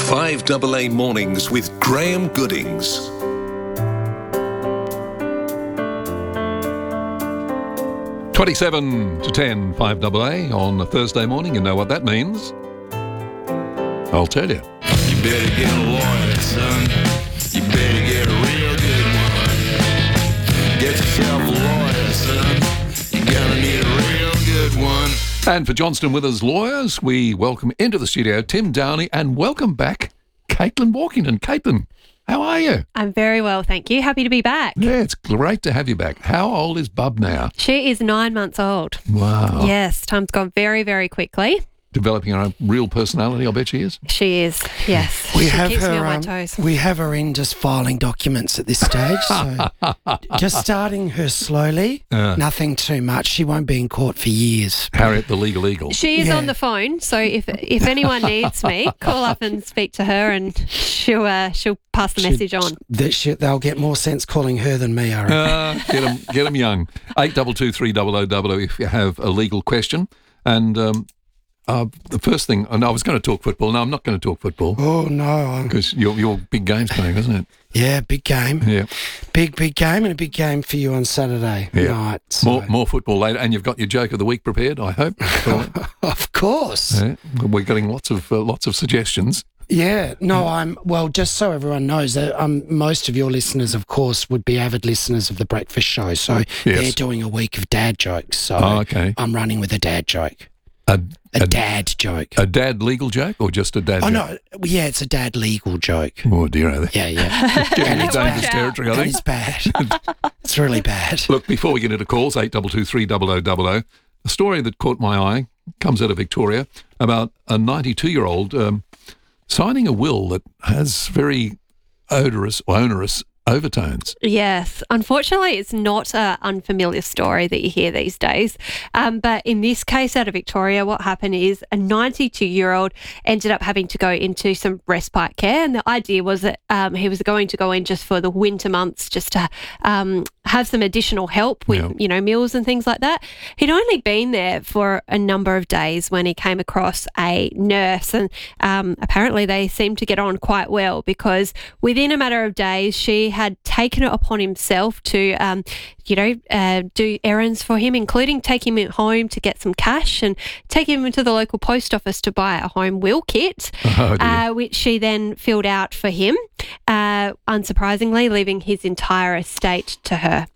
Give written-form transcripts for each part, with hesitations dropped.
5AA Mornings with Graham Goodings. 27 to 10, 5AA on a Thursday morning. You know what that means. I'll tell you. You better get a lawyer, son. You better get a real good one. Get yourself a lawyer, son. You're gonna need a real good one. And for Johnston Withers Lawyers, we welcome into the studio Tim Downey and welcome back Caitlin Walkington. Caitlin, how are you? I'm very well, thank you. Happy to be back. Yeah, it's great to have you back. How old is Bub now? She is 9 months old. Wow. Yes, time's gone very, very quickly. Developing her own real personality, I bet she is. She is, yes. We she have keeps her. me on my toes. We have her in just filing documents at this stage, so just starting her slowly. Nothing too much. She won't be in court for years. Harriet, the legal eagle. She is Yeah. on the phone, so if anyone needs me, call up and speak to her, and she'll pass the message on. They'll get more sense calling her than me, I reckon. Get them young. 8223 if you have a legal question. And the first thing, and I was going to talk football. No, I'm not going to talk football Oh no! because your big game's playing, isn't it? Yeah, big game. Yeah. Big game, and a big game for you on Saturday night. So. More football later, and you've got your joke of the week prepared, I hope. Of course. Yeah. We're getting lots of suggestions. Yeah, no, just so everyone knows that most of your listeners, of course, would be avid listeners of The Breakfast Show. So they're doing a week of dad jokes. So okay. I'm running with a dad joke. A dad joke. A dad legal joke or just a dad joke? No, yeah, it's a dad legal joke. Oh, dear. Yeah. Getting into dangerous territory, I That think. is bad. It's really bad. Look, before we get into calls, 8223 a story that caught my eye comes out of Victoria about a 92-year-old signing a will that has very onerous overtones. Yes. Unfortunately, it's not an unfamiliar story that you hear these days. But in this case out of Victoria, what happened is a 92-year-old ended up having to go into some respite care. And the idea was that he was going to go in just for the winter months, just to have some additional help with, meals and things like that. He'd only been there for a number of days when he came across a nurse. And apparently they seemed to get on quite well because within a matter of days, she had taken it upon himself to, do errands for him, including taking him home to get some cash and taking him into the local post office to buy a home will kit, which she then filled out for him, unsurprisingly, leaving his entire estate to her.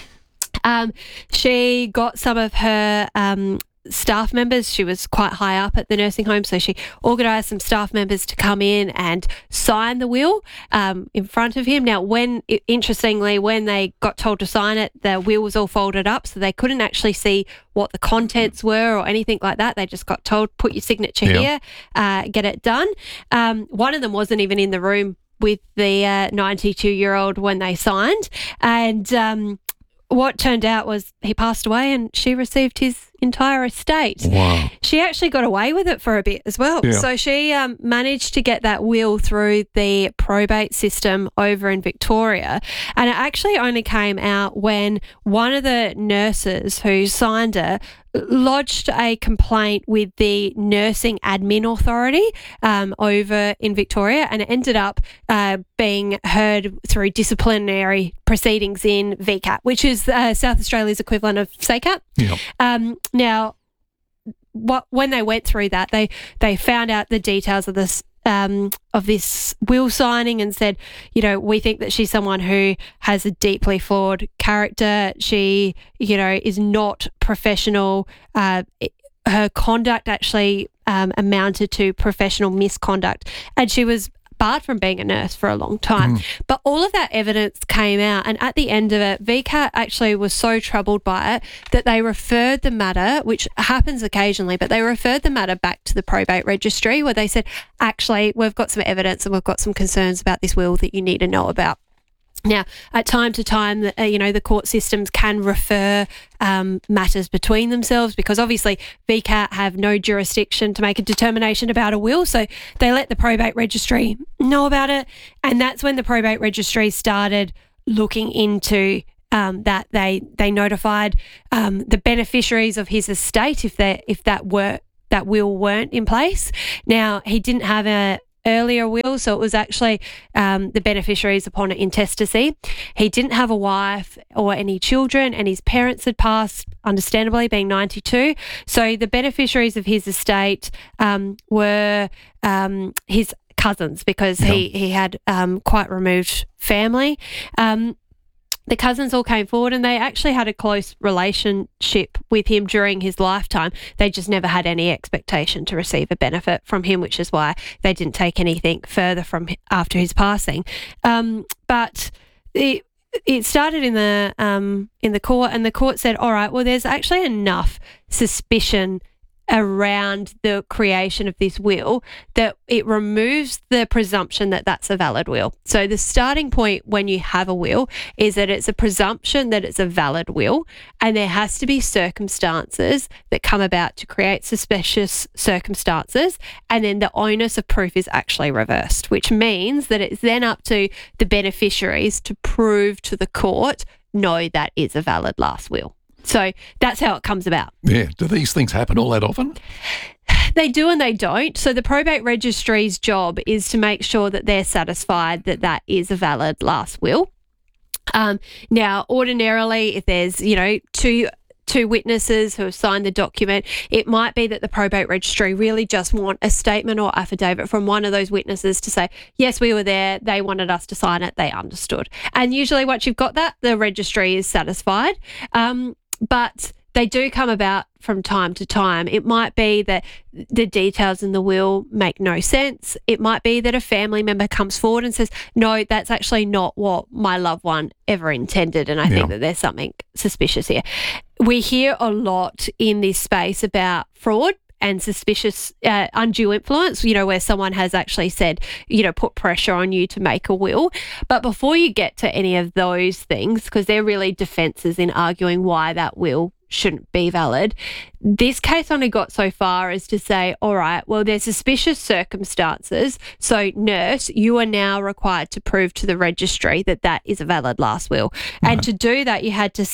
She got some of her staff members. She was quite high up at the nursing home, so she organised some staff members to come in and sign the will in front of him. Now, interestingly, when they got told to sign it, the will was all folded up, so they couldn't actually see what the contents were or anything like that. They just got told, put your signature here, get it done. One of them wasn't even in the room with the 92-year-old when they signed, and what turned out was he passed away and she received his entire estate. Wow. She actually got away with it for a bit as well. Yeah. So she managed to get that will through the probate system over in Victoria. And it actually only came out when one of the nurses who signed it lodged a complaint with the Nursing Admin Authority over in Victoria, and it ended up being heard through disciplinary proceedings in VCAT, which is South Australia's equivalent of SACAT. Yeah. Now, when they went through that, they found out the details of this will signing and said, we think that she's someone who has a deeply flawed character. She, is not professional. Her conduct actually amounted to professional misconduct, and she was barred from being a nurse for a long time. But all of that evidence came out, and at the end of it, VCAT actually was so troubled by it that they referred the matter, which happens occasionally, but they referred the matter back to the probate registry, where they said, actually, we've got some evidence and we've got some concerns about this will that you need to know about. Now, at time to time, the court systems can refer matters between themselves because obviously VCAT have no jurisdiction to make a determination about a will, so they let the probate registry know about it, and that's when the probate registry started looking into that. They notified the beneficiaries of his estate if that will weren't in place. Now, he didn't have earlier will, so it was actually the beneficiaries upon intestacy. He didn't have a wife or any children, and his parents had passed, understandably, being 92. So the beneficiaries of his estate were his cousins, because he had quite removed family. The cousins all came forward, and they actually had a close relationship with him during his lifetime. They just never had any expectation to receive a benefit from him, which is why they didn't take anything further from after his passing. But it started in the court, and the court said, all right, well, there's actually enough suspicion around the creation of this will that it removes the presumption that that's a valid will. So the starting point when you have a will is that it's a presumption that it's a valid will, and there has to be circumstances that come about to create suspicious circumstances, and then the onus of proof is actually reversed, which means that it's then up to the beneficiaries to prove to the court, no, that is a valid last will. So that's how it comes about. Yeah. Do these things happen all that often? They do and they don't. So the probate registry's job is to make sure that they're satisfied that that is a valid last will. Now, ordinarily, if there's, two witnesses who have signed the document, it might be that the probate registry really just want a statement or affidavit from one of those witnesses to say, yes, we were there, they wanted us to sign it, they understood. And usually once you've got that, the registry is satisfied. But they do come about from time to time. It might be that the details in the will make no sense. It might be that a family member comes forward and says, no, that's actually not what my loved one ever intended, and I think that there's something suspicious here. We hear a lot in this space about fraud and suspicious undue influence, where someone has actually said, put pressure on you to make a will. But before you get to any of those things, because they're really defences in arguing why that will shouldn't be valid, this case only got so far as to say, all right, well, there's suspicious circumstances. So nurse, you are now required to prove to the registry that that is a valid last will. Right. And to do that,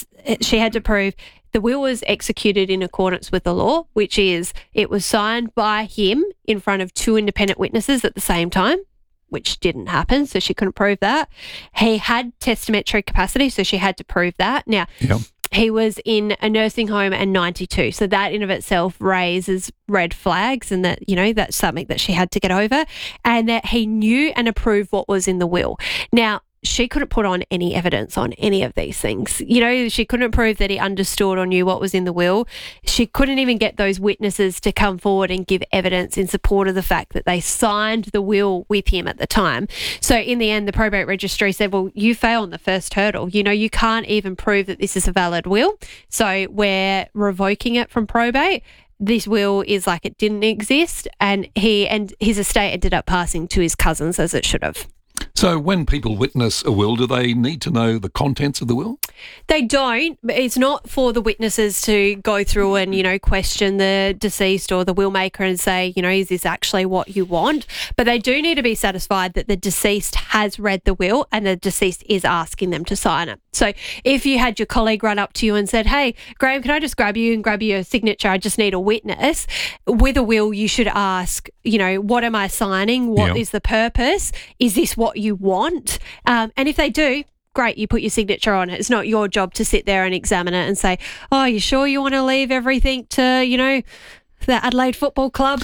she had to prove the will was executed in accordance with the law, which is it was signed by him in front of two independent witnesses at the same time, which didn't happen, so she couldn't prove that. He had testamentary capacity, so she had to prove that. Now, he was in a nursing home and 92, so that in of itself raises red flags, and that, that's something that she had to get over, and that he knew and approved what was in the will. Now, she couldn't put on any evidence on any of these things. She couldn't prove that he understood or knew what was in the will. She couldn't even get those witnesses to come forward and give evidence in support of the fact that they signed the will with him at the time. So in the end, the probate registry said, well, you fail on the first hurdle. You can't even prove that this is a valid will. So we're revoking it from probate. This will is like it didn't exist, and his estate ended up passing to his cousins, as it should have. So when people witness a will, do they need to know the contents of the will? They don't. It's not for the witnesses to go through and, question the deceased or the will maker and say, is this actually what you want? But they do need to be satisfied that the deceased has read the will and the deceased is asking them to sign it. So if you had your colleague run up to you and said, hey, Graham, can I just grab your signature? I just need a witness. With a will, you should ask, what am I signing? What is the purpose? Is this what you want? And if they do, great, you put your signature on it. It's not your job to sit there and examine it and say, oh, you sure you want to leave everything to, the Adelaide Football Club,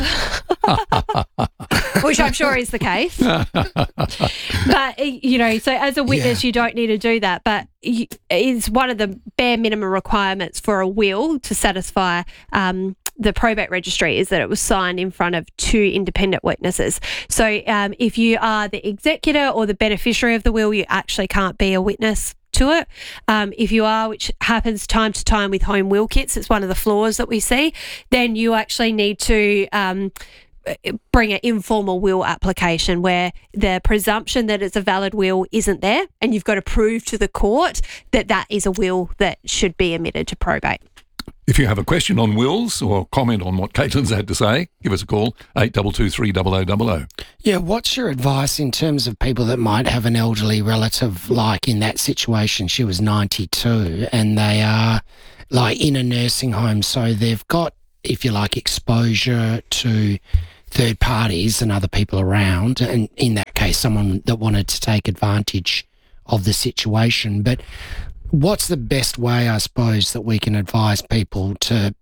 which I'm sure is the case. But, so as a witness, you don't need to do that. But it's one of the bare minimum requirements for a will to satisfy the probate registry is that it was signed in front of two independent witnesses. So if you are the executor or the beneficiary of the will, you actually can't be a witness to it. If you are, which happens time to time with home will kits, it's one of the flaws that we see, then you actually need to bring an informal will application where the presumption that it's a valid will isn't there, and you've got to prove to the court that that is a will that should be admitted to probate. If you have a question on wills or comment on what Caitlin's had to say, give us a call, 8223 0000. Yeah, what's your advice in terms of people that might have an elderly relative, like in that situation, she was 92, and they are like in a nursing home, so they've got, if you like, exposure to third parties and other people around, and in that case, someone that wanted to take advantage of the situation. But what's the best way, I suppose, that we can advise people to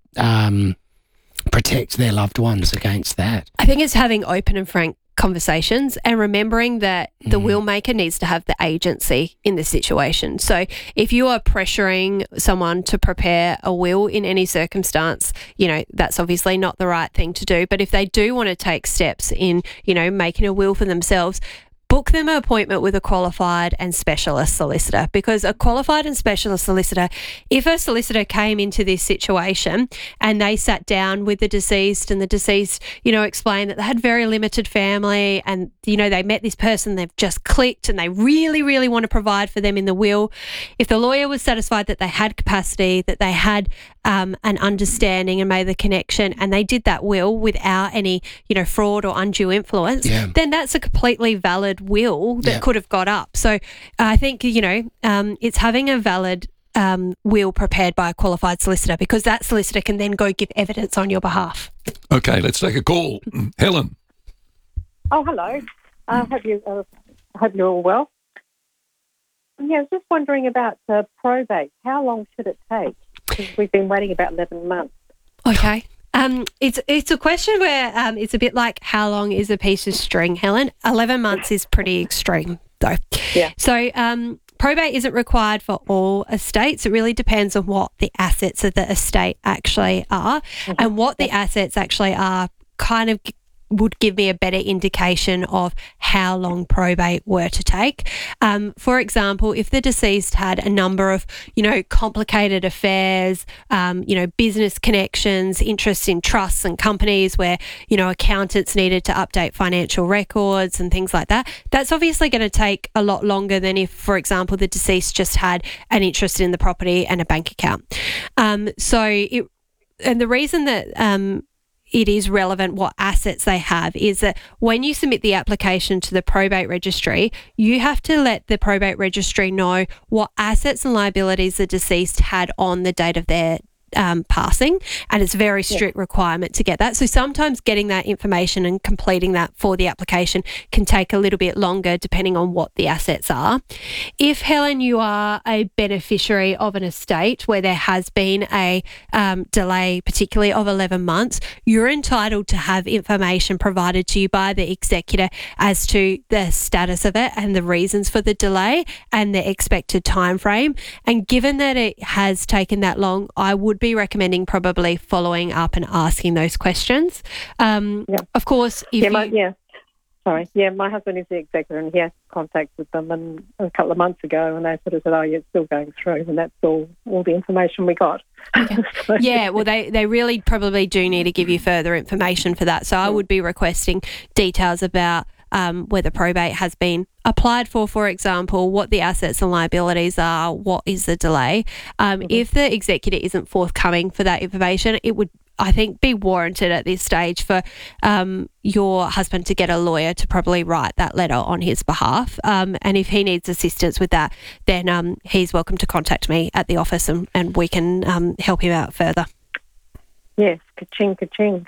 protect their loved ones against that? I think it's having open and frank conversations and remembering that the will maker needs to have the agency in the situation. So if you are pressuring someone to prepare a will in any circumstance, that's obviously not the right thing to do. But if they do want to take steps in, making a will for themselves, book them an appointment with a qualified and specialist solicitor, because a qualified and specialist solicitor, if a solicitor came into this situation and they sat down with the deceased and the deceased, explained that they had very limited family and, they met this person, they've just clicked and they really, really want to provide for them in the will. If the lawyer was satisfied that they had capacity, that they had an understanding and made the connection, and they did that will without any, fraud or undue influence, then that's a completely valid will that could have got up. So I think, it's having a valid will prepared by a qualified solicitor, because that solicitor can then go give evidence on your behalf. Okay, let's take a call. Helen. Oh, hello. Hope you're all well. Yeah, I was just wondering about probate. How long should it take? Because we've been waiting about 11 months. Okay. It's a question where it's a bit like, how long is a piece of string, Helen? 11 months is pretty extreme, though. Yeah. So probate isn't required for all estates. It really depends on what the assets of the estate actually are, and what the assets actually are kind of would give me a better indication of how long probate were to take. For example, if the deceased had a number of, complicated affairs, business connections, interests in trusts and companies where, accountants needed to update financial records and things like that, that's obviously going to take a lot longer than if, for example, the deceased just had an interest in the property and a bank account. And the reason that it is relevant what assets they have is that when you submit the application to the probate registry, you have to let the probate registry know what assets and liabilities the deceased had on the date of their passing, and it's a very strict requirement to get that. So sometimes getting that information and completing that for the application can take a little bit longer depending on what the assets are. If, Helen, you are a beneficiary of an estate where there has been a delay, particularly of 11 months, you're entitled to have information provided to you by the executor as to the status of it and the reasons for the delay and the expected time frame. And given that it has taken that long, I would be recommending probably following up and asking those questions. Of course, if my husband is the executor and he has contact with them, and a couple of months ago, and they sort of said, oh, yeah, it's still going through, and that's all the information we got. Okay. Yeah, well, they really probably do need to give you further information for that. So I would be requesting details about whether probate has been applied for example, what the assets and liabilities are, what is the delay. If the executor isn't forthcoming for that information, it would, I think, be warranted at this stage for your husband to get a lawyer to probably write that letter on his behalf. And if he needs assistance with that, then he's welcome to contact me at the office and we can help him out further. Yes, ka-ching, ka-ching.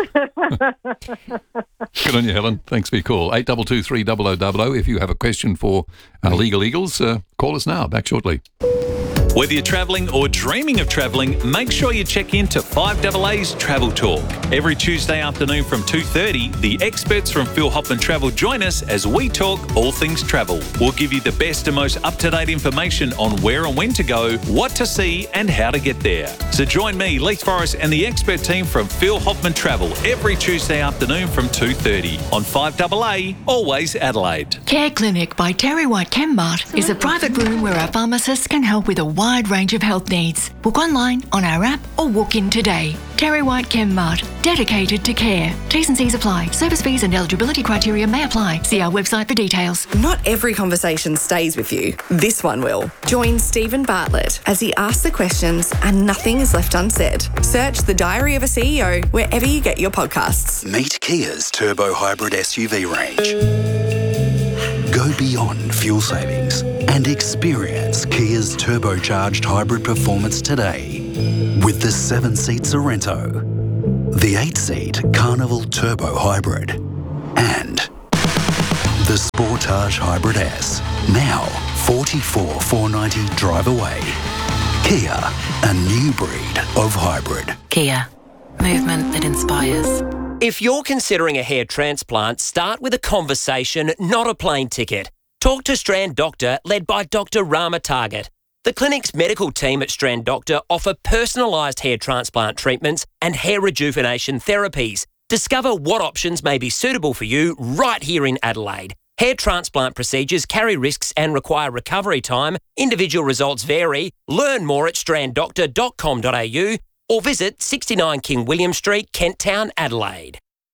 Good on you, Helen. Thanks for your call. 8223 0000. If you have a question for our Legal Eagles, call us now. Back shortly. Whether you're travelling or dreaming of travelling, make sure you check in to 5AA's Travel Talk. Every Tuesday afternoon from 2:30, the experts from Phil Hoffman Travel join us as we talk all things travel. We'll give you the best and most up-to-date information on where and when to go, what to see and how to get there. So join me, Leith Forrest and the expert team from Phil Hoffman Travel every Tuesday afternoon from 2:30 on 5AA, always Adelaide. Care Clinic by Terry White Chemmart is a private room where our pharmacists can help with a wide range of health needs. Book online, on our app or walk in today. Terry White Chemmart, dedicated to care. T's and C's apply. Service fees and eligibility criteria may apply. See our website for details. Not every conversation stays with you. This one will. Join Stephen Bartlett as he asks the questions and nothing is left unsaid. Search The Diary of a CEO wherever you get your podcasts. Meet Kia's turbo hybrid SUV range. Go beyond fuel savings and experience Kia's turbocharged hybrid performance today with the 7-seat Sorrento, the 8-seat Carnival Turbo Hybrid, and the Sportage Hybrid S. Now 44,490 drive away. Kia, a new breed of hybrid. Kia, movement that inspires. If you're considering a hair transplant, start with a conversation, not a plane ticket. Talk to Strand Doctor, led by Dr. Rama Target. The clinic's medical team at Strand Doctor offer personalised hair transplant treatments and hair rejuvenation therapies. Discover what options may be suitable for you right here in Adelaide. Hair transplant procedures carry risks and require recovery time. Individual results vary. Learn more at stranddoctor.com.au or visit 69 King William Street, Kent Town, Adelaide.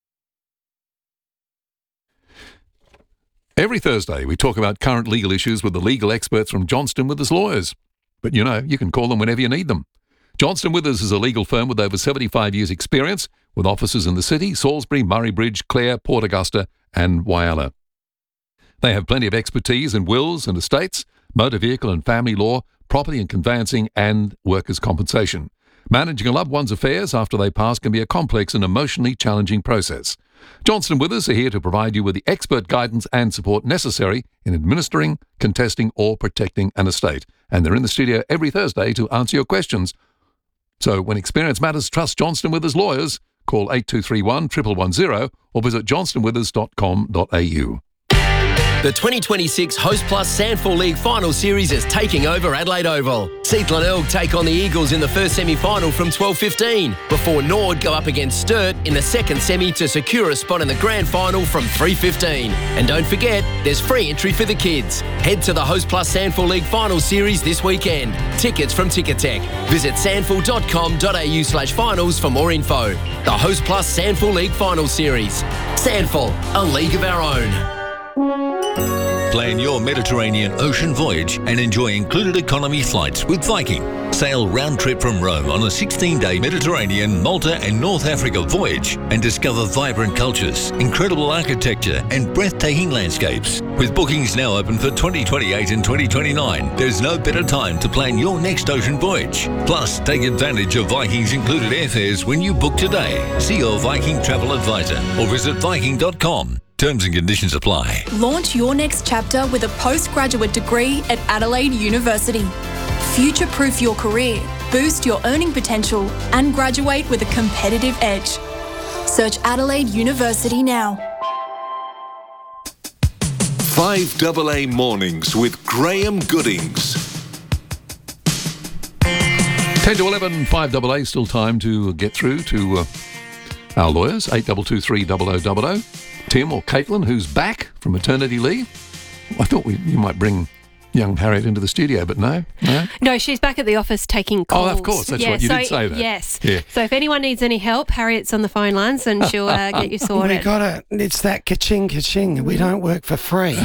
Every Thursday, we talk about current legal issues with the legal experts from Johnston Withers Lawyers. But you know, you can call them whenever you need them. Johnston Withers is a legal firm with over 75 years' experience, with offices in the city, Salisbury, Murray Bridge, Clare, Port Augusta and Whyalla. They have plenty of expertise in wills and estates, motor vehicle and family law, property and conveyancing and workers' compensation. Managing a loved one's affairs after they pass can be a complex and emotionally challenging process. Johnston Withers are here to provide you with the expert guidance and support necessary in administering, contesting or protecting an estate. And they're in the studio every Thursday to answer your questions. So when experience matters, trust Johnston Withers Lawyers. Call 8231 110 or visit johnstonwithers.com.au. The 2026 Host Plus Sandford League Final Series is taking over Adelaide Oval. Seath Glenelg take on the Eagles in the first semi-final from 12:15, before Nord go up against Sturt in the second semi to secure a spot in the grand final from 3:15. And don't forget, there's free entry for the kids. Head to the Host Plus Sandford League Final Series this weekend. Tickets from Ticketek. Visit sandford.com.au/finals for more info. The Host Plus Sandford League Final Series. Sandford, a league of our own. Plan your Mediterranean ocean voyage and enjoy included economy flights with Viking. Sail round trip from Rome on a 16-day Mediterranean, Malta and North Africa voyage and discover vibrant cultures, incredible architecture and breathtaking landscapes. With bookings now open for 2028 and 2029, there's no better time to plan your next ocean voyage. Plus, take advantage of Viking's included airfares when you book today. See your Viking travel advisor or visit viking.com. Terms and conditions apply. Launch your next chapter with a postgraduate degree at Adelaide University. Future-proof your career, boost your earning potential, and graduate with a competitive edge. Search Adelaide University now. 5AA Mornings with Graham Goodings. 10 to 11, 5AA, still time to get through to our lawyers, 8223 0000. Tim or Caitlin, who's back from maternity leave. I thought you might bring young Harriet into the studio, but no. No, she's back at the office taking calls. Oh, of course, that's right. You did say that. Yes. Yeah. So if anyone needs any help, Harriet's on the phone lines and she'll get you sorted. We got it. It's that ka-ching, ka-ching. We don't work for free.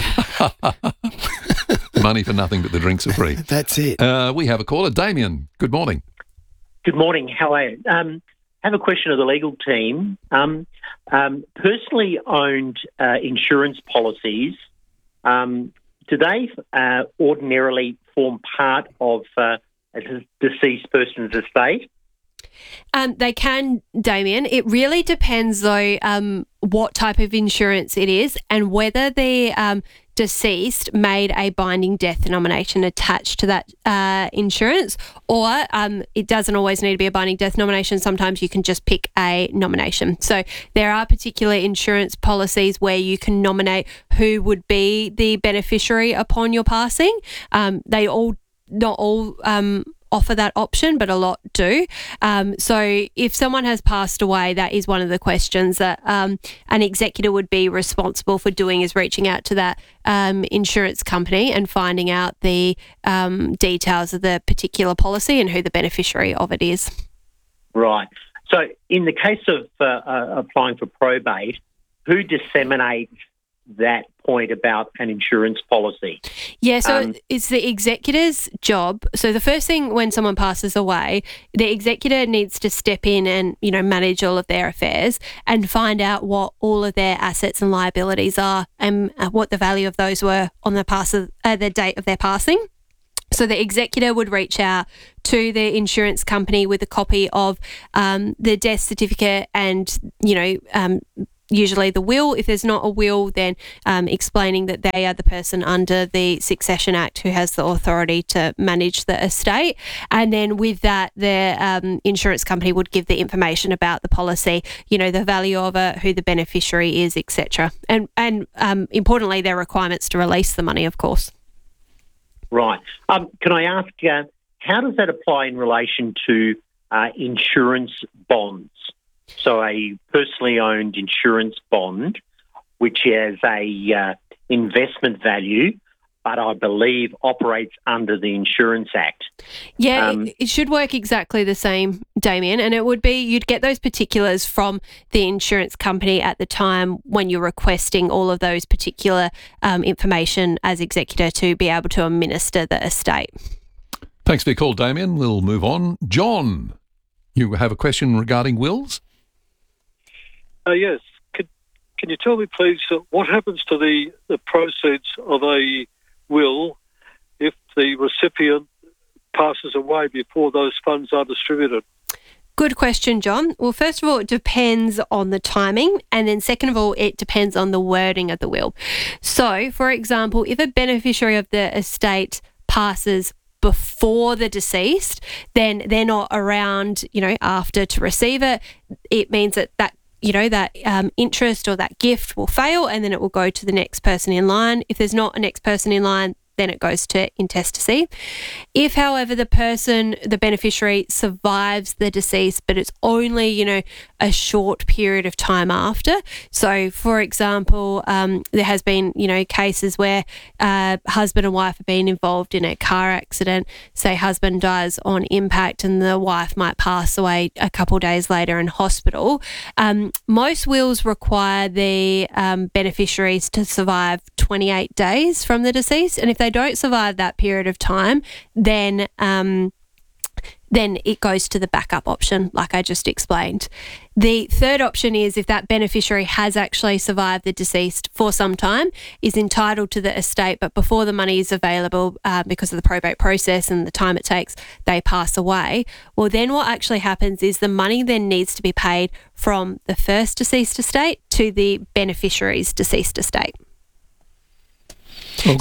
Money for nothing, but the drinks are free. That's it. We have a caller. Damien, good morning. Good morning. How are you? I have a question of the legal team. Personally owned insurance policies, do they ordinarily form part of a deceased person's estate? They can, Damien. It really depends, though, what type of insurance it is and whether the deceased made a binding death nomination attached to that insurance, or it doesn't always need to be a binding death nomination. Sometimes you can just pick a nomination. So there are particular insurance policies where you can nominate who would be the beneficiary upon your passing. They not all offer that option, but a lot do. So if someone has passed away, that is one of the questions that an executor would be responsible for doing, is reaching out to that insurance company and finding out the details of the particular policy and who the beneficiary of it is. Right. So in the case of applying for probate, who disseminates that point about an insurance policy? Yeah, so it's the executor's job. So the first thing when someone passes away, the executor needs to step in and, manage all of their affairs and find out what all of their assets and liabilities are and what the value of those were on the date of their passing. So the executor would reach out to the insurance company with a copy of the death certificate and, usually the will. If there's not a will, then explaining that they are the person under the Succession Act who has the authority to manage the estate. And then with that, the insurance company would give the information about the policy, the value of it, who the beneficiary is, etc. And importantly, their requirements to release the money, of course. Right. Can I ask, how does that apply in relation to insurance bonds? So a personally owned insurance bond, which has a investment value, but I believe operates under the Insurance Act. Yeah, it should work exactly the same, Damien, and it would be you'd get those particulars from the insurance company at the time when you're requesting all of those particular information as executor to be able to administer the estate. Thanks for your call, Damien. We'll move on. John, you have a question regarding wills? Yes. Can you tell me, please, what happens to the proceeds of a will if the recipient passes away before those funds are distributed? Good question, John. Well, first of all, it depends on the timing. And then second of all, it depends on the wording of the will. So, for example, if a beneficiary of the estate passes before the deceased, then they're not around, after to receive it. It means that interest or that gift will fail and then it will go to the next person in line. If there's not a next person in line, then it goes to intestacy. If, however, the beneficiary survives the deceased, but it's only, a short period of time after. So, for example, there has been, cases where husband and wife have been involved in a car accident. Say husband dies on impact and the wife might pass away a couple of days later in hospital. Most wills require the beneficiaries to survive 28 days from the deceased. And if they don't survive that period of time, then it goes to the backup option, like I just explained. The third option is if that beneficiary has actually survived the deceased for some time, is entitled to the estate, but before the money is available because of the probate process and the time it takes, they pass away. Well, then what actually happens is the money then needs to be paid from the first deceased estate to the beneficiary's deceased estate. Oh,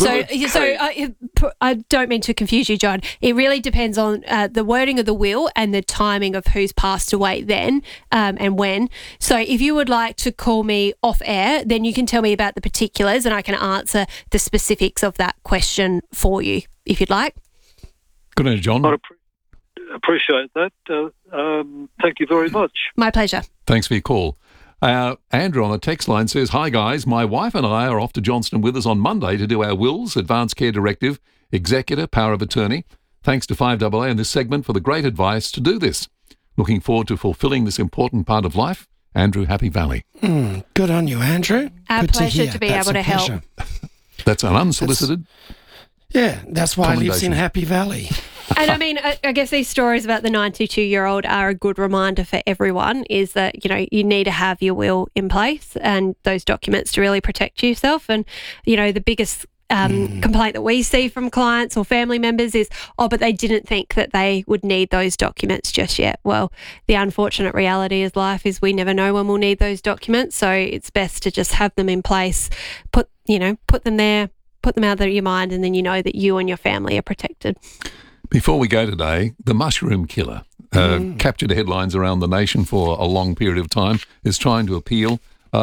I don't mean to confuse you, John. It really depends on the wording of the will and the timing of who's passed away then and when. So if you would like to call me off air, then you can tell me about the particulars and I can answer the specifics of that question for you, if you'd like. Good day, John. I appreciate that. Thank you very much. My pleasure. Thanks for your call. Andrew on the text line says, "Hi guys, my wife and I are off to Johnston Withers on Monday to do our wills, advance care directive, executor, power of attorney. Thanks to 5AA in this segment for the great advice to do this. Looking forward to fulfilling this important part of life. Andrew, Happy Valley." Good on you, Andrew. Our Good pleasure hear. to be That's able a to help. pleasure. That's an unsolicited. That's why he lives in Happy Valley. And I mean, I guess these stories about the 92-year-old are a good reminder for everyone is that, you need to have your will in place and those documents to really protect yourself. And, the biggest complaint that we see from clients or family members is, but they didn't think that they would need those documents just yet. Well, the unfortunate reality of life is we never know when we'll need those documents. So it's best to just have them in place, put them there, put them out of your mind, and then you know that you and your family are protected. Before we go today, the mushroom killer captured headlines around the nation for a long period of time, is trying to appeal.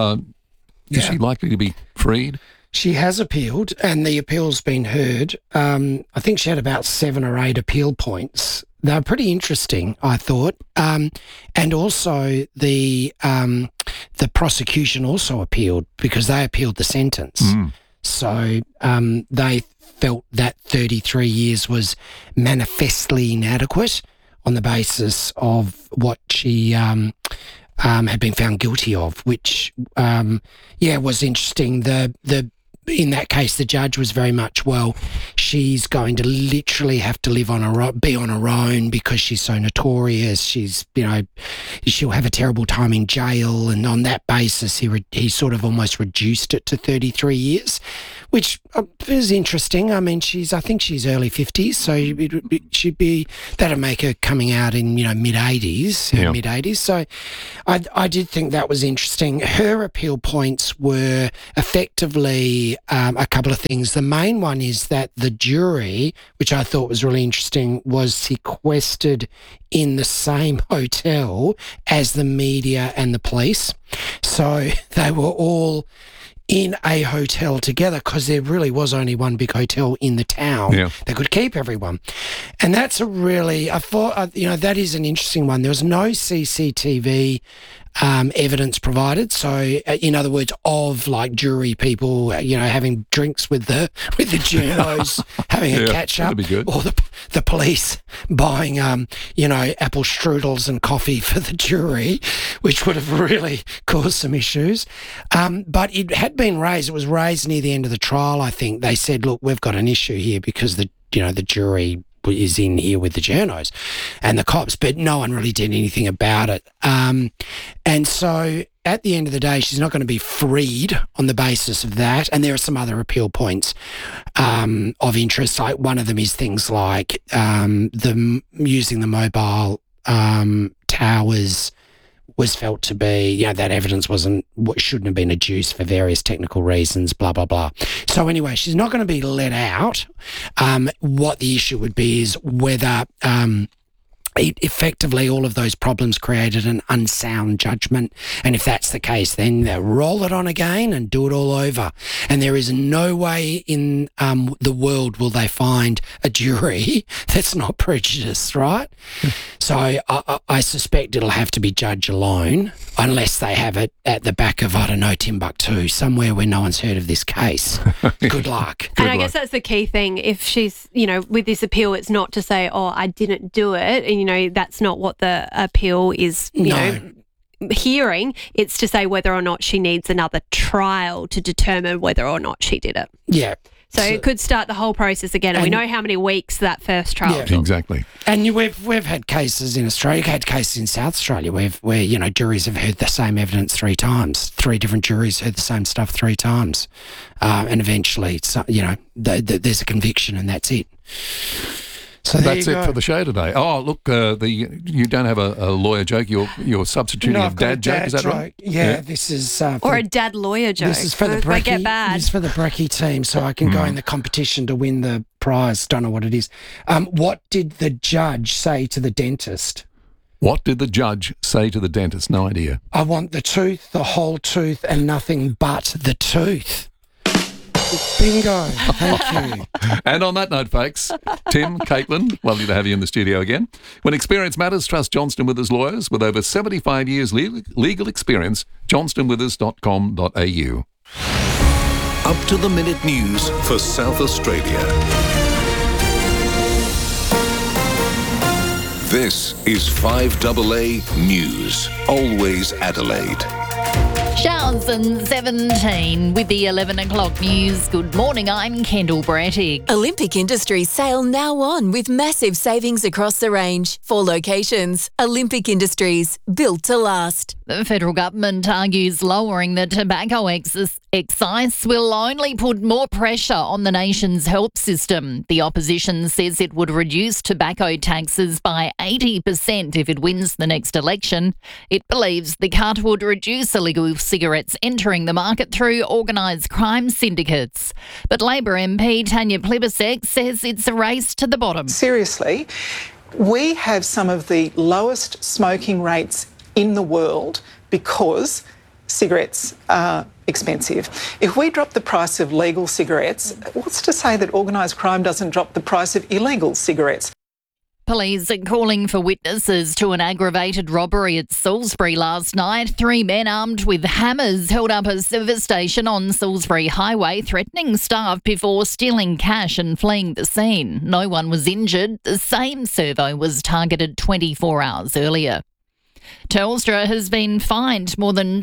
Is she likely to be freed? She has appealed and the appeal's been heard. I think she had about 7 or 8 appeal points. They're pretty interesting, I thought. And also the prosecution also appealed because they appealed the sentence. So they felt that 33 years was manifestly inadequate on the basis of what she had been found guilty of, which, was interesting. The in that case, the judge was very much, well, she's going to literally have to be on her own because she's so notorious. She's, she'll have a terrible time in jail. And on that basis, he sort of almost reduced it to 33 years, which is interesting. I mean, I think she's early 50s, so that'd make her coming out in, mid-80s. So I did think that was interesting. Her appeal points were effectively a couple of things. The main one is that the jury, which I thought was really interesting, was sequestered in the same hotel as the media and the police. So they were all in a hotel together because there really was only one big hotel in the town that could keep everyone. And that's I thought, that is an interesting one. There was no CCTV evidence provided. So, in other words, of like jury people, having drinks with the journos, having a catch up, or the police buying, apple strudels and coffee for the jury, which would have really caused some issues. But it had been raised. It was raised near the end of the trial. I think they said, "Look, we've got an issue here because the jury is in here with the journos and the cops," but no one really did anything about it. And so at the end of the day, she's not going to be freed on the basis of that. And there are some other appeal points of interest. Like one of them is things like using the mobile towers was felt to be, that evidence shouldn't have been adduced for various technical reasons, blah, blah, blah. So anyway, she's not going to be let out. What the issue would be is whether effectively all of those problems created an unsound judgment. And if that's the case, then they'll roll it on again and do it all over. And there is no way in the world will they find a jury that's not prejudiced, right? So I suspect it'll have to be judge alone unless they have it at the back of, Timbuktu, somewhere where no one's heard of this case. Good luck. And I guess that's the key thing. If she's, with this appeal, it's not to say, oh, I didn't do it. And, that's not what the appeal is, hearing. It's to say whether or not she needs another trial to determine whether or not she did it. Yeah. So it could start the whole process again. And we know how many weeks that first trial took. Exactly. And we've had cases in Australia, had cases in South Australia where juries have heard the same evidence 3 times. 3 different juries heard the same stuff 3 times. And eventually, there's a conviction and that's it. So that's it for the show today. Oh, look, you don't have a lawyer joke. You're substituting a dad joke. Is that right? Yeah, this is or a dad lawyer joke. This is for the Brekkie. Get bad. This is for the Brekkie team, so I can go in the competition to win the prize. Don't know what it is. What did the judge say to the dentist? What did the judge say to the dentist? No idea. I want the tooth, the whole tooth, and nothing but the tooth. Bingo. Thank you. And on that note, folks, Tim, Caitlin, lovely to have you in the studio again. When experience matters, trust Johnston Withers Lawyers. With over 75 years legal experience, johnstonwithers.com.au. Up-to-the-minute news for South Australia. This is 5AA News. Always Adelaide. Showers and 17 with the 11 o'clock news. Good morning, I'm Kendall Brattig. Olympic Industries sale now on with massive savings across the range. 4 locations. Olympic Industries, built to last. The federal government argues lowering the tobacco excise will only put more pressure on the nation's health system. The opposition says it would reduce tobacco taxes by 80% if it wins the next election. It believes the cut would reduce illegal cigarettes entering the market through organised crime syndicates. But Labor MP Tanya Plibersek says it's a race to the bottom. Seriously, we have some of the lowest smoking rates in the world because cigarettes are expensive. If we drop the price of legal cigarettes, what's to say that organised crime doesn't drop the price of illegal cigarettes? Police are calling for witnesses to an aggravated robbery at Salisbury last night. 3 men armed with hammers held up a service station on Salisbury Highway, threatening staff before stealing cash and fleeing the scene. No one was injured. The same servo was targeted 24 hours earlier. Telstra has been fined more than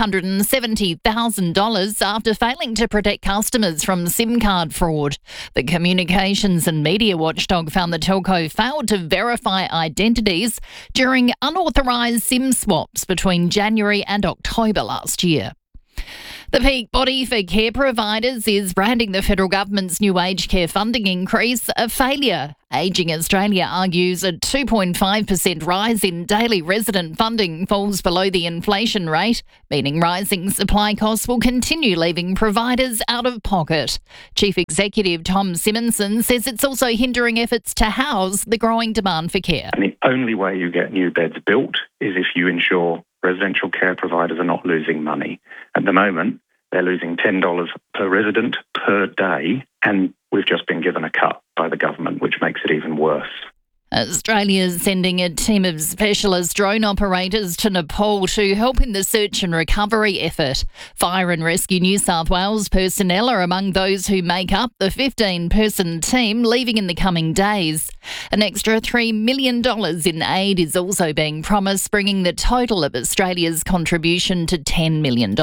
$270,000 after failing to protect customers from SIM card fraud. The Communications and Media Watchdog found the telco failed to verify identities during unauthorised SIM swaps between January and October last year. The peak body for care providers is branding the federal government's new aged care funding increase a failure. Ageing Australia argues a 2.5% rise in daily resident funding falls below the inflation rate, meaning rising supply costs will continue leaving providers out of pocket. Chief Executive Tom Simonson says it's also hindering efforts to house the growing demand for care. And the only way you get new beds built is if you ensure residential care providers are not losing money. At the moment, they're losing $10 per resident per day, and we've just been given a cut by the government, which makes it even worse. Australia's sending a team of specialist drone operators to Nepal to help in the search and recovery effort. Fire and Rescue New South Wales personnel are among those who make up the 15-person team leaving in the coming days. An extra $3 million in aid is also being promised, bringing the total of Australia's contribution to $10 million.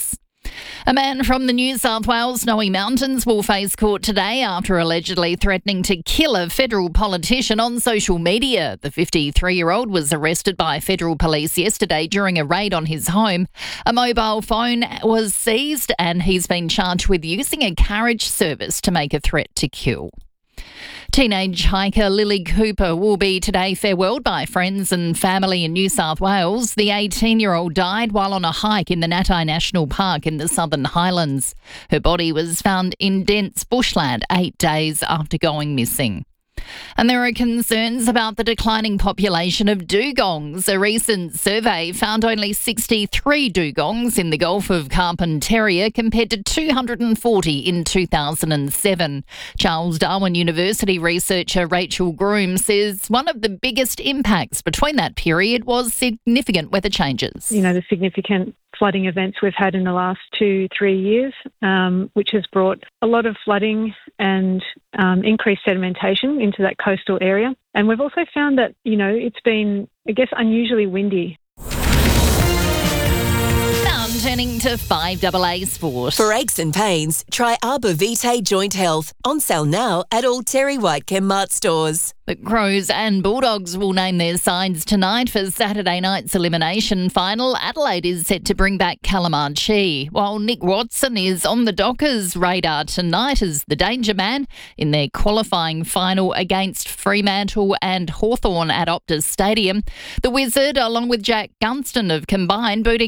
A man from the New South Wales Snowy Mountains will face court today after allegedly threatening to kill a federal politician on social media. The 53-year-old was arrested by federal police yesterday during a raid on his home. A mobile phone was seized and he's been charged with using a carriage service to make a threat to kill. Teenage hiker Lily Cooper will be today farewelled by friends and family in New South Wales. The 18-year-old died while on a hike in the Natai National Park in the Southern Highlands. Her body was found in dense bushland 8 days after going missing. And there are concerns about the declining population of dugongs. A recent survey found only 63 dugongs in the Gulf of Carpentaria compared to 240 in 2007. Charles Darwin University researcher Rachel Groom says one of the biggest impacts between that period was significant weather changes. You know, the significant flooding events we've had in the last 2-3 years, which has brought a lot of flooding and increased sedimentation into that coastal area. And we've also found that, you know, it's been, I guess, unusually windy. Now turning to 5AA Sport. For aches and pains, try Arbor Vitae Joint Health. On sale now at all Terry White Chemmart stores. The Crows and Bulldogs will name their sides tonight for Saturday night's elimination final. Adelaide is set to bring back Calamar Chi, while Nick Watson is on the Dockers' radar tonight as the danger man in their qualifying final against Fremantle and Hawthorn at Optus Stadium. The Wizard, along with Jack Gunston, have combined booting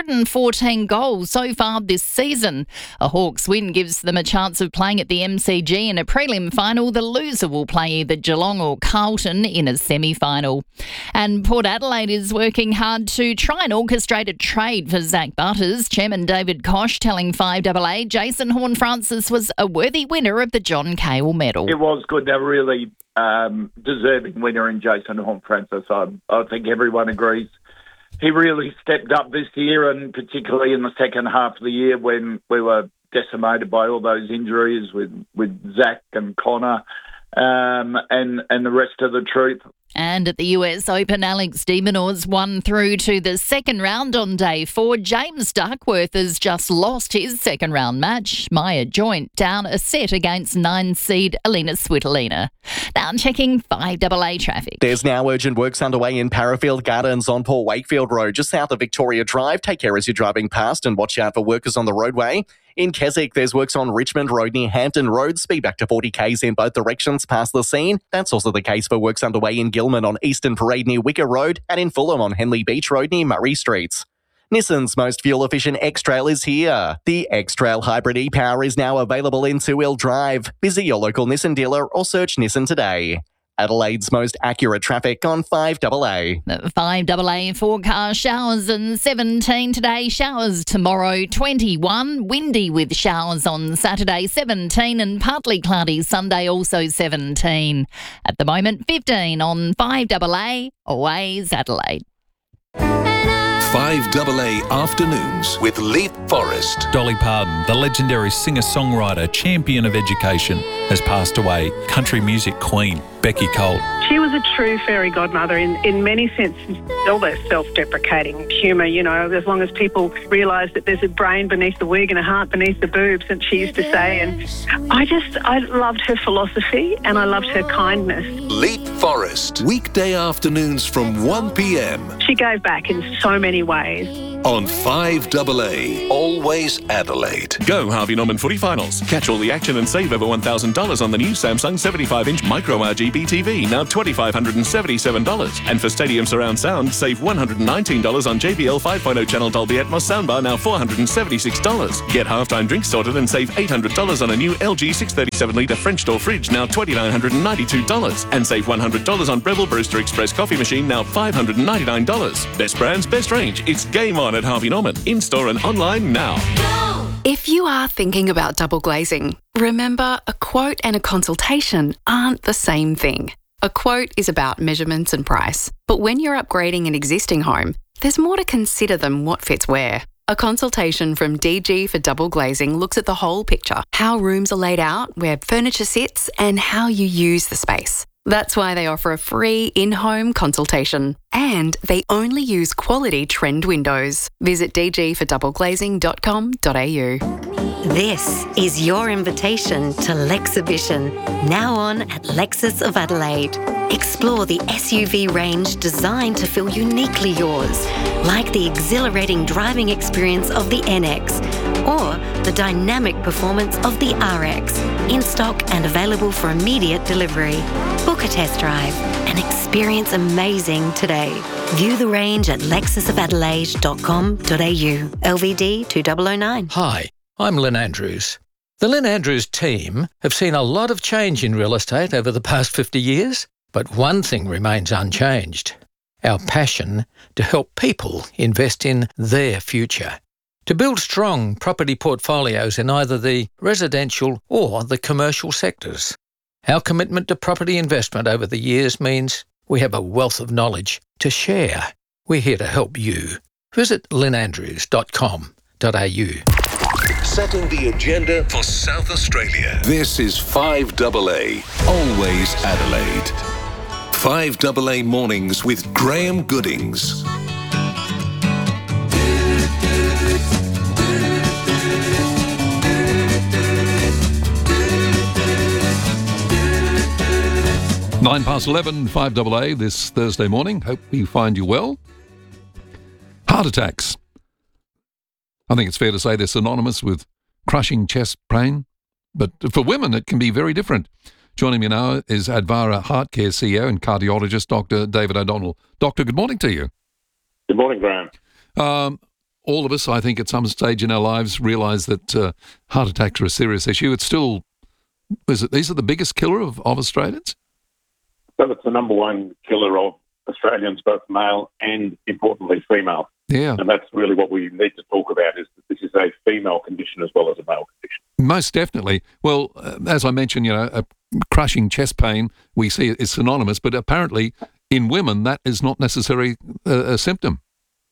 114 goals so far this season. A Hawks win gives them a chance of playing at the MCG in a prelim final. The loser will play either Geelong or Carlton in a semi-final. And Port Adelaide is working hard to try and orchestrate a trade for Zach Butters. Chairman David Koch telling 5AA Jason Horne-Francis was a worthy winner of the John Cahill Medal. It was good. They're really deserving winner in Jason Horne-Francis. I think everyone agrees. He really stepped up this year, and particularly in the second half of the year when we were decimated by all those injuries with Zach and Connor. And the rest of the troop. And at the US Open, Alex de Minaur's won through to the second round on day 4. James Duckworth has just lost his second round match. Maya Joint down a set against 9-seed Alina Svitolina. Now checking 5AA traffic. There's now urgent works underway in Parafield Gardens on Port Wakefield Road, just south of Victoria Drive. Take care as you're driving past and watch out for workers on the roadway. In Keswick, there's works on Richmond Road near Hampton Road. Speed back to 40 k's in both directions past the scene. That's also the case for works underway in Gilman on Eastern Parade near Wicker Road and in Fulham on Henley Beach Road near Murray Street. Nissan's most fuel-efficient X-Trail is here. The X-Trail Hybrid e-Power is now available in 2-wheel drive. Visit your local Nissan dealer or search Nissan today. Adelaide's most accurate traffic on 5AA. 5AA forecast showers and 17 today, showers tomorrow 21, windy with showers on Saturday 17 and partly cloudy Sunday also 17. At the moment 15 on 5AA, always Adelaide. 5AA Afternoons with Leith Forrest. Dolly Parton, the legendary singer-songwriter, champion of education, has passed away. Country music queen, Becky Cole. She was was a true fairy godmother in many senses. All their self-deprecating humour, you know, as long as people realise that there's a brain beneath the wig and a heart beneath the boobs, and she used to say. And I loved her philosophy and I loved her kindness. Leap Forest, weekday afternoons from 1 p.m. She gave back in so many ways. on 5AA, always Adelaide. Go Harvey Norman Footy Finals. Catch all the action and save over $1,000 on the new Samsung 75-inch Micro RGB TV, now $2,577. And for Stadium Surround Sound, save $119 on JBL 5.0 channel Dolby Atmos soundbar, now $476. Get halftime drinks sorted and save $800 on a new LG 637-litre French door fridge, now $2,992. And save $100 on Breville Brewster Express coffee machine, now $599. Best brands, best range. It's game on at Harvey Norman. In-store and online now. If you are thinking about double glazing, remember a quote and a consultation aren't the same thing. A quote is about measurements and price, but when you're upgrading an existing home, there's more to consider than what fits where. A consultation from DG for Double Glazing looks at the whole picture, how rooms are laid out, where furniture sits, and how you use the space. That's why they offer a free in-home consultation. And they only use quality trend windows. Visit dgfordoubleglazing.com.au. This is your invitation to Lexibition, now on at Lexus of Adelaide. Explore the SUV range designed to feel uniquely yours, like the exhilarating driving experience of the NX or the dynamic performance of the RX, in stock and available for immediate delivery. Book a test drive and experience amazing today. View the range at lexusofadelaide.com.au. LVD 2009. Hi, I'm Lynn Andrews. The Lynn Andrews team have seen a lot of change in real estate over the past 50 years, but one thing remains unchanged: our passion to help people invest in their future, to build strong property portfolios in either the residential or the commercial sectors. Our commitment to property investment over the years means we have a wealth of knowledge to share. We're here to help you. Visit lynnandrews.com.au. Setting the agenda for South Australia. This is 5AA, always Adelaide. 5AA Mornings with Graham Goodings. Nine past 11, 5AA this Thursday morning. Hope we find you well. Heart attacks. I think it's fair to say they're synonymous with crushing chest pain, but for women it can be very different. Joining me now is Advara Heart Care CEO and cardiologist, Dr. David O'Donnell. Doctor, good morning to you. Good morning, Graham. All of us, I think, at some stage in our lives realise that heart attacks are a serious issue. It's still, these are the biggest killer of Australians? Well, it's the number one killer of Australians, both male and, importantly, female. Yeah. And that's really what we need to talk about, is that this is a female condition as well as a male condition. Most definitely. Well, as I mentioned, a crushing chest pain, we see it is synonymous, but apparently in women that is not necessarily a symptom.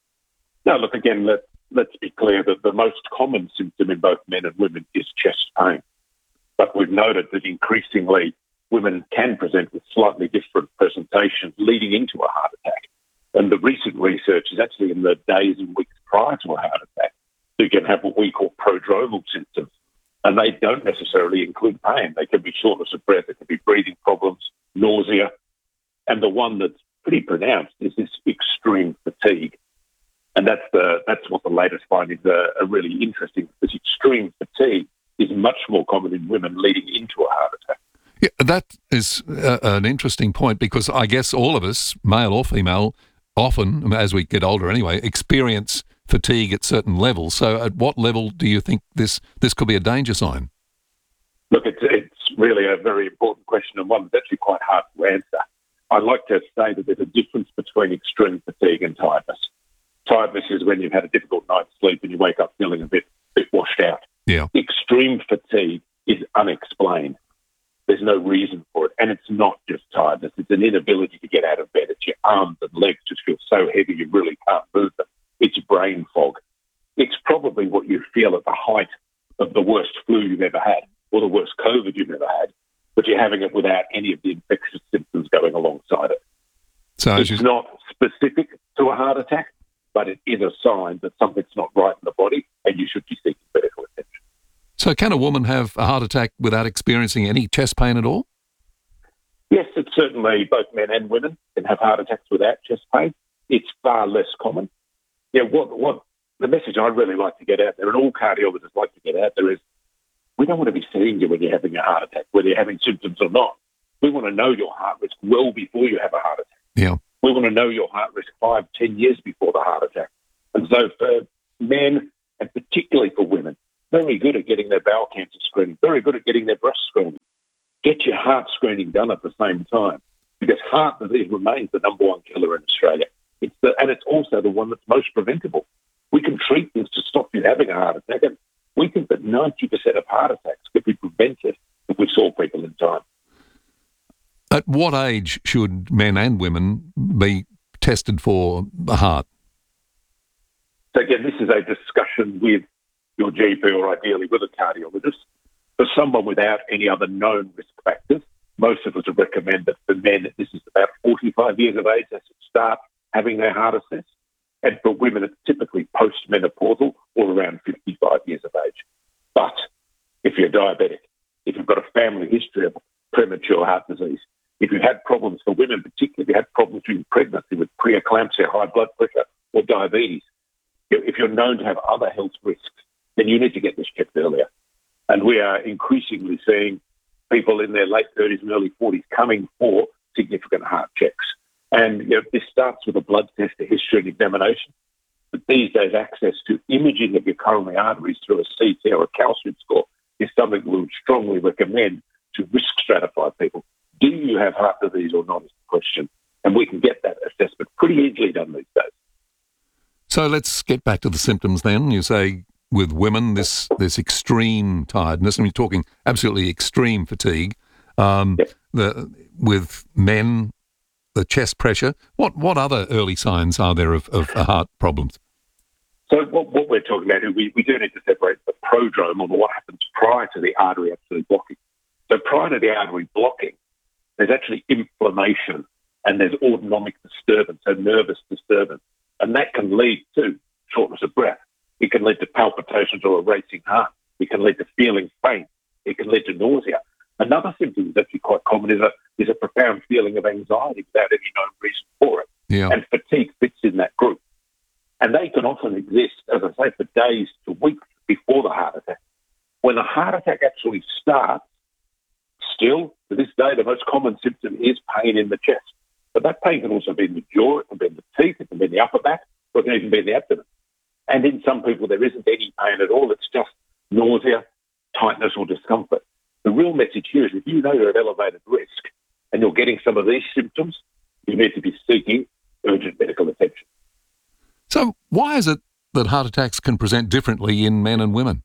No, look, again, let's be clear that the most common symptom in both men and women is chest pain. But we've noted that increasingly women can present with slightly different presentations leading into a heart attack. And the recent research is actually in the days and weeks prior to a heart attack. You can have what we call prodromal symptoms, and they don't necessarily include pain. They can be shortness of breath, it can be breathing problems, nausea, and the one that's pretty pronounced is this extreme fatigue. And that's what the latest findings are really interesting, because extreme fatigue is much more common in women leading into a heart attack. Yeah, that is an interesting point, because I guess all of us, male or female, often, as we get older anyway, experience fatigue at certain levels. So at what level do you think this could be a danger sign? Look, it's really a very important question, and one that's actually quite hard to answer. I'd like to say that there's a difference between extreme fatigue and tiredness. Tiredness is when you've had a difficult night's sleep and you wake up feeling a bit washed out. Yeah. Extreme fatigue is unexplained. There's no reason for it. And it's not just tiredness. It's an inability to get out of bed. It's your arms and legs just feel so heavy you really can't move them. It's brain fog. It's probably what you feel at the height of the worst flu you've ever had, or the worst COVID you've ever had. but you're having it without any of the infectious symptoms going alongside it. So it's not specific to a heart attack, but it is a sign that something's not right in the body and you should be seeking medical attention. So can a woman have a heart attack without experiencing any chest pain at all? Yes, it's certainly both men and women can have heart attacks without chest pain. It's far less common. Yeah, what the message I'd really like to get out there, and all cardiologists like to get out there, is we don't want to be seeing you when you're having a heart attack, whether you're having symptoms or not. We want to know your heart risk well before you have a heart attack. Yeah. We want to know your heart risk 5-10 years before the heart attack. And so for men, and particularly for women, very good at getting their bowel cancer screening, very good at getting their breast screening. Get your heart screening done at the same time, because heart disease remains the number one killer in Australia. And it's also the one that's most preventable. We can treat this to stop you having a heart attack, and we think that 90% of heart attacks could be prevented if we saw people in time. At what age should men and women be tested for the heart? So again, this is a discussion with your GP or ideally with a cardiologist. For someone without any other known risk factors, most of us would recommend that for men, this is about 45 years of age, they should start having their heart assessed. And for women, it's typically post-menopausal or around 55 years of age. But if you're diabetic, if you've got a family history of premature heart disease, if you've had problems for women, particularly if you had problems during pregnancy with preeclampsia, high blood pressure or diabetes, if you're known to have other health risks, then you need to get this checked earlier. And we are increasingly seeing people in their late 30s and early 40s coming for significant heart checks. And this starts with a blood test, a history and examination. But these days, access to imaging of your coronary arteries through a CT or a calcium score is something we would strongly recommend to risk stratify people. Do you have heart disease or not is the question. And we can get that assessment pretty easily done these days. So let's get back to the symptoms then. You say with women, this extreme tiredness, and we're talking absolutely extreme fatigue. With men, the chest pressure. What other early signs are there of heart problems? So what we're talking about, we do need to separate the prodrome, or what happens prior to the artery actually blocking. So prior to the artery blocking, there's actually inflammation and there's autonomic disturbance, so nervous disturbance. And that can lead to shortness of breath. It can lead to palpitations or a racing heart. It can lead to feeling faint. It can lead to nausea. Another symptom that's actually quite common is a profound feeling of anxiety without any known reason for it. Yeah. And fatigue fits in that group. And they can often exist, as I say, for days to weeks before the heart attack. When the heart attack actually starts, still, to this day, the most common symptom is pain in the chest. But that pain can also be in the jaw, it can be in the teeth, it can be in the upper back, or it can even be in the abdomen. And in some people, there isn't any pain at all. It's just nausea, tightness, or discomfort. The real message here is if you know you're at elevated risk and you're getting some of these symptoms, you need to be seeking urgent medical attention. So why is it that heart attacks can present differently in men and women?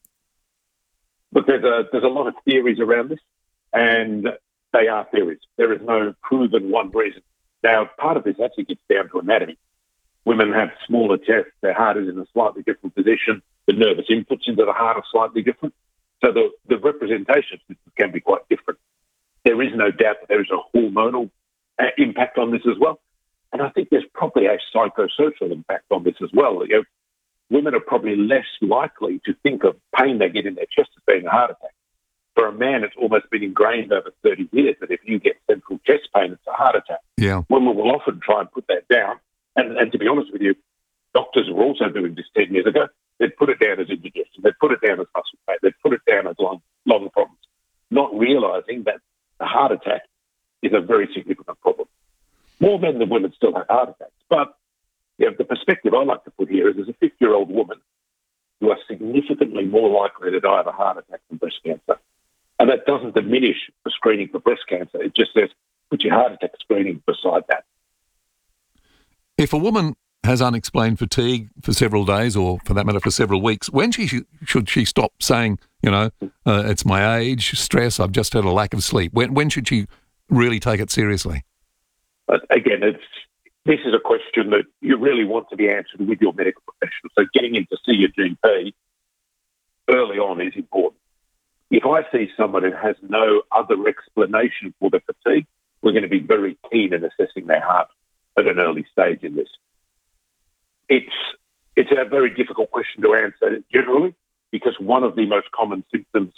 Look, there's a lot of theories around this, and they are theories. There is no proven one reason. Now, part of this actually gets down to anatomy. Women have smaller chests, their heart is in a slightly different position, the nervous inputs into the heart are slightly different. So the representation can be quite different. There is no doubt that there is a hormonal impact on this as well. And I think there's probably a psychosocial impact on this as well. Women are probably less likely to think of pain they get in their chest as being a heart attack. For a man, it's almost been ingrained over 30 years that if you get central chest pain, it's a heart attack. Yeah. Women will often try and put that down. And to be honest with you, doctors were also doing this 10 years ago. They'd put it down as indigestion. They'd put it down as muscle pain. They'd put it down as lung problems, not realising that the heart attack is a very significant problem. More men than women still have heart attacks. But the perspective I like to put here is as a 50-year-old woman, you are significantly more likely to die of a heart attack than breast cancer. And that doesn't diminish the screening for breast cancer. It just says put your heart attack screening beside that. If a woman has unexplained fatigue for several days, or for that matter for several weeks, when should she stop saying, it's my age, stress, I've just had a lack of sleep? When should she really take it seriously? But again, this is a question that you really want to be answered with your medical professional. So getting in to see your GP early on is important. If I see someone who has no other explanation for the fatigue, we're going to be very keen in assessing their heart at an early stage in this. It's a very difficult question to answer generally, because one of the most common symptoms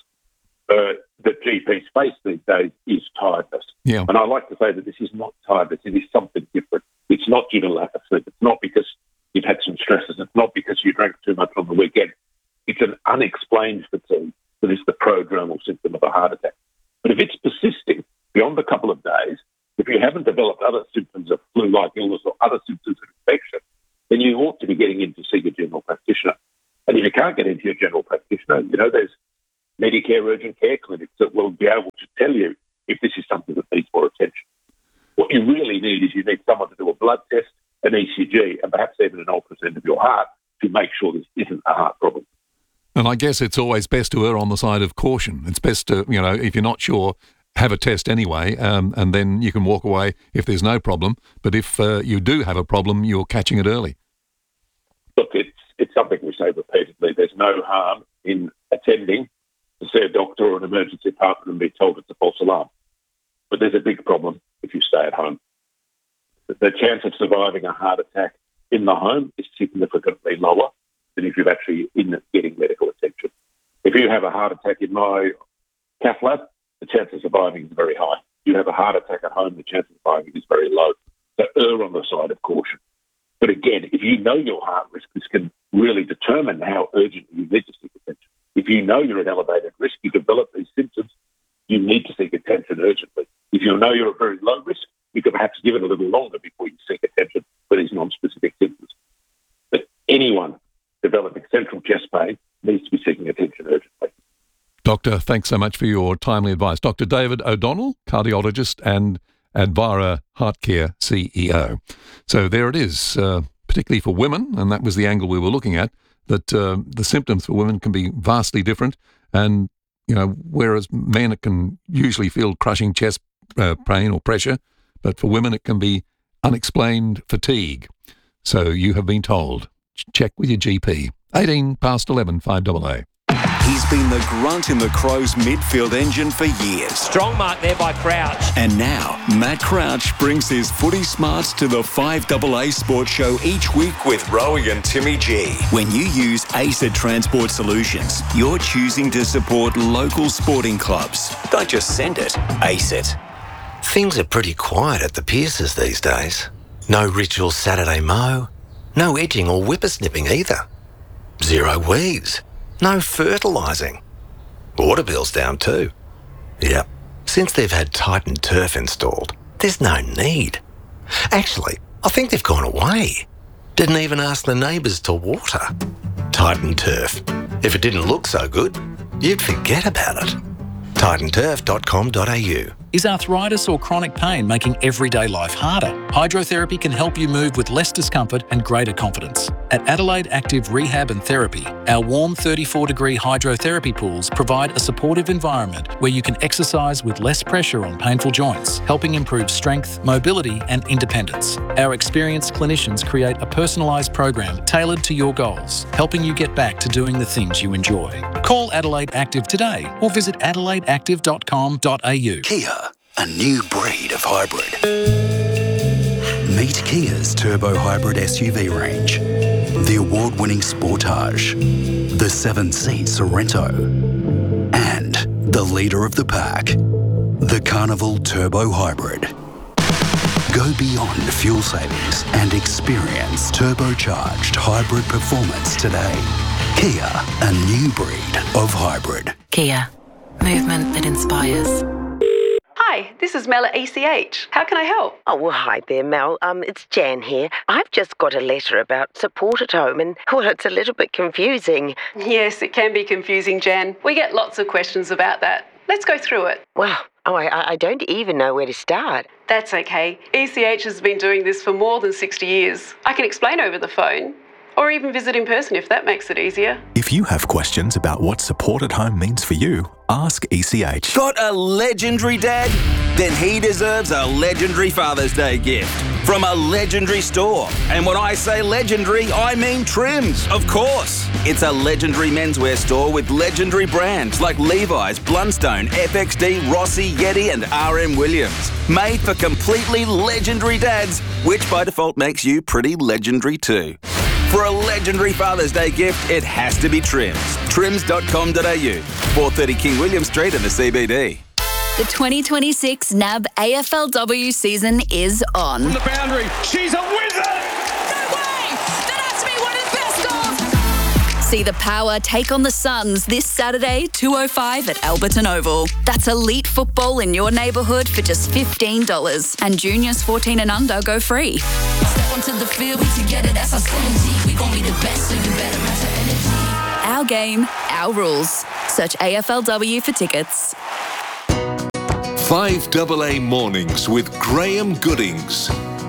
that GPs face these days is tiredness. Yeah. And I like to say that this is not tiredness, it is something different. It's not due to lack of sleep. It's not because you've had some stresses. It's not because you drank too much on the weekend. It's an unexplained fatigue that is the prodromal symptom of a heart attack. But if it's persisting beyond a couple of days, if you haven't developed other symptoms of flu-like illness or other symptoms of infection, then you ought to be getting in to see your general practitioner. And if you can't get into your general practitioner, there's Medicare urgent care clinics that will be able to tell you if this is something that needs more attention. What you really need is you need someone to do a blood test, an ECG, and perhaps even an ultrasound of your heart to make sure this isn't a heart problem. And I guess it's always best to err on the side of caution. It's best to, if you're not sure, have a test anyway, and then you can walk away if there's no problem. But if you do have a problem, you're catching it early. Look, it's something we say repeatedly. There's no harm in attending to see a doctor or an emergency department and be told it's a false alarm. But there's a big problem if you stay at home. The chance of surviving a heart attack in the home is significantly lower than if you're actually in getting medical attention. If you have a heart attack in my cath lab, the chance of surviving is very high. If you have a heart attack at home, the chance of surviving is very low. So err on the side of caution. But again, if you know your heart risk, this can really determine how urgent you need to seek attention. If you know you're at elevated risk, you develop these symptoms, you need to seek attention urgently. If you know you're at very low risk, you can perhaps give it a little longer before you seek attention for these non-specific symptoms. But anyone developing central chest pain needs to be seeking attention urgently. Doctor, thanks so much for your timely advice. Dr. David O'Donnell, cardiologist and Advara Heartcare CEO. So there it is, particularly for women, and that was the angle we were looking at, that the symptoms for women can be vastly different. And, whereas men can usually feel crushing chest pain or pressure, but for women it can be unexplained fatigue. So you have been told. Check with your GP. 11 5AA. He's been the grunt in the Crows midfield engine for years. Strong mark there by Crouch. And now, Matt Crouch brings his footy smarts to the 5AA Sports Show each week with Rowie and Timmy G. When you use ACET Transport Solutions, you're choosing to support local sporting clubs. Don't just send it, ACET. Things are pretty quiet at the Pierces these days. No ritual Saturday mow, no edging or whippersnipping either. Zero weeds. No fertilising. Water bill's down too. Yep. Since they've had Titan Turf installed, there's no need. Actually, I think they've gone away. Didn't even ask the neighbours to water. Titan Turf. If it didn't look so good, you'd forget about it. titanturf.com.au. Is arthritis or chronic pain making everyday life harder? Hydrotherapy can help you move with less discomfort and greater confidence. At Adelaide Active Rehab and Therapy, our warm 34-degree hydrotherapy pools provide a supportive environment where you can exercise with less pressure on painful joints, helping improve strength, mobility and independence. Our experienced clinicians create a personalised program tailored to your goals, helping you get back to doing the things you enjoy. Call Adelaide Active today or visit adelaideactive.com.au. Kia, a new breed of hybrid. Meet Kia's turbo hybrid SUV range. The award-winning Sportage, the 7-seat Sorento, and the leader of the pack, the Carnival Turbo Hybrid. Go beyond fuel savings and experience turbocharged hybrid performance today. Kia, a new breed of hybrid. Kia, movement that inspires. Hi, this is Mel at ECH. How can I help? Oh, well, hi there, Mel. It's Jan here. I've just got a letter about support at home and, well, it's a little bit confusing. Yes, it can be confusing, Jan. We get lots of questions about that. Let's go through it. Well, I don't even know where to start. That's okay. ECH has been doing this for more than 60 years. I can explain over the phone. Or even visit in person if that makes it easier. If you have questions about what support at home means for you, ask ECH. Got a legendary dad? Then he deserves a legendary Father's Day gift. from a legendary store. And when I say legendary, I mean Trims, of course. It's a legendary menswear store with legendary brands like Levi's, Blundstone, FXD, Rossi, Yeti and RM Williams. Made for completely legendary dads, which by default makes you pretty legendary too. For a legendary Father's Day gift, it has to be Trims. Trims.com.au, 430 King William Street in the CBD. The 2026 NAB AFLW season is on. From the boundary, she's a wizard! No way! That has to be one of the best goals! See the Power take on the Suns this Saturday, 2:05 at Alberton Oval. That's elite football in your neighbourhood for just $15. And juniors 14 and under go free. Step onto the field, we together, that's our synergy. We gon' be the best, so you better match our energy. Our game, our rules. Search AFLW for tickets. 5AA Mornings with Graham Goodings.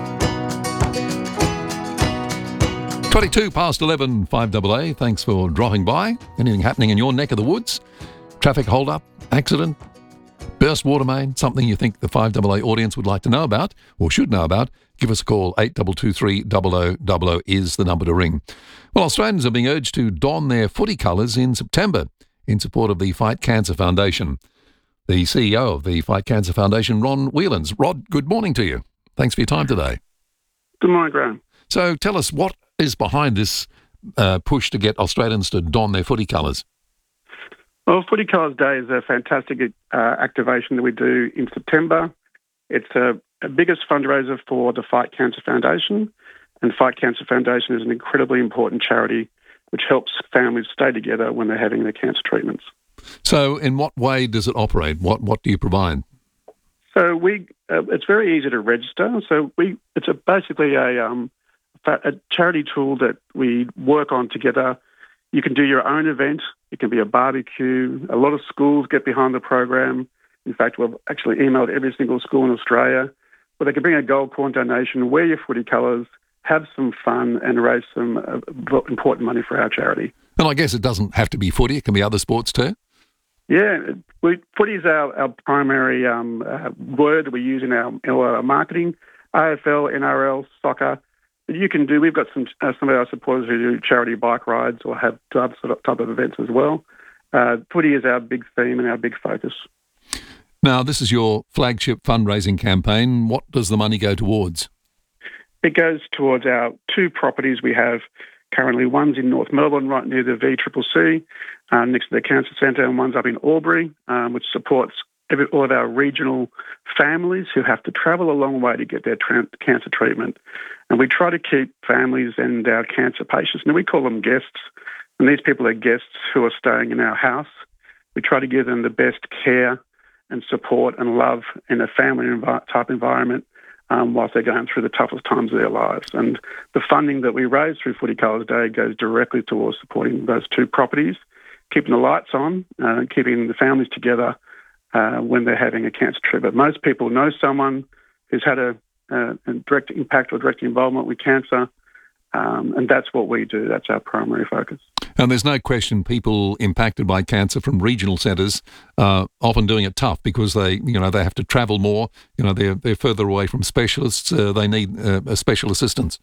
22 past 11, 5AA. Thanks for dropping by. Anything happening in your neck of the woods? Traffic hold-up, accident, burst water main, something you think the 5AA audience would like to know about or should know about, give us a call. 8223 0000 is the number to ring. Well, Australians are being urged to don their footy colours in September in support of the Fight Cancer Foundation. The CEO of the Fight Cancer Foundation, Ron Whelans. Rod, good morning to you. Thanks for your time today. Good morning, Graham. So tell us, what is behind this push to get Australians to don their footy colours? Well, Footy Colours Day is a fantastic activation that we do in September. It's a biggest fundraiser for the Fight Cancer Foundation, and Fight Cancer Foundation is an incredibly important charity which helps families stay together when they're having their cancer treatments. So in what way does it operate? What do you provide? So it's very easy to register. So it's basically a charity tool that we work on together. You can do your own event. It can be a barbecue. A lot of schools get behind the program. In fact, we've actually emailed every single school in Australia where they can bring a gold coin donation, wear your footy colours, have some fun and raise some important money for our charity. And I guess it doesn't have to be footy. It can be other sports too. Yeah, footy is our primary word that we use in our marketing. AFL, NRL, soccer. We've got some of our supporters who do charity bike rides or have other type of events as well. Footy is our big theme and our big focus. Now, this is your flagship fundraising campaign. What does the money go towards? It goes towards our two properties we have currently. One's in North Melbourne, right near the VCCC, next to the Cancer Centre, and one's up in Albury, which supports all of our regional families who have to travel a long way to get their cancer treatment. And we try to keep families and our cancer patients, and we call them guests, and these people are guests who are staying in our house. We try to give them the best care and support and love in a family type environment whilst they're going through the toughest times of their lives. And the funding that we raise through Footy Colours Day goes directly towards supporting those two properties, keeping the lights on, keeping the families together when they're having a cancer treatment. Most people know someone who's had a direct impact or direct involvement with cancer, and that's what we do. That's our primary focus. And there's no question people impacted by cancer from regional centres are often doing it tough because they have to travel more. They're further away from specialists. They need special assistance.